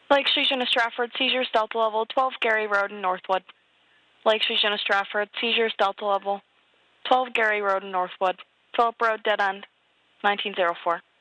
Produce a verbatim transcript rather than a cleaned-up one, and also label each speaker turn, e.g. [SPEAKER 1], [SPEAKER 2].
[SPEAKER 1] Lake Street, Jenna Stratford, seizures, Delta level, twelve Gary Road in Northwood. Lake Street, Jenna Stratford, seizures, Delta level, twelve Gary Road in Northwood. Phillip Road, dead end, nineteen oh four.